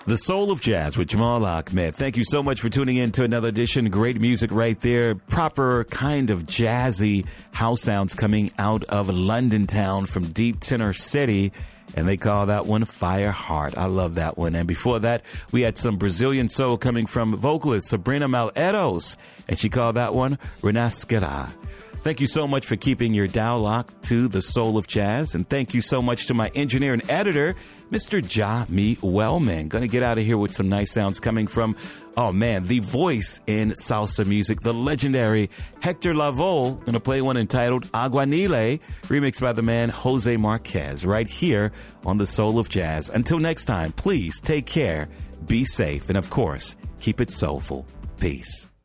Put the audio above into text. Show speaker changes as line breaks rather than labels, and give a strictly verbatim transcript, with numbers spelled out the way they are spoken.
The Soul of Jazz with Jamal Ahmed. Thank you so much for tuning in to another edition. Great music right there. Proper kind of jazzy house sounds coming out of London town from Deep Tenor City. And they call that one Fire Heart. I love that one. And before that, we had some Brazilian soul coming from vocalist Sabrina Malheiros. And she called that one Renascerá. Thank you so much for keeping your dial locked to the Soul of Jazz. And thank you so much to my engineer and editor, Mister Ja Mi Wellman. Going to get out of here with some nice sounds coming from, oh man, the voice in salsa music, the legendary Hector Lavoe. Going to play one entitled Aguanile, remixed by the man Jose Marquez, right here on the Soul of Jazz. Until next time, please take care, be safe, and of course, keep it soulful. Peace.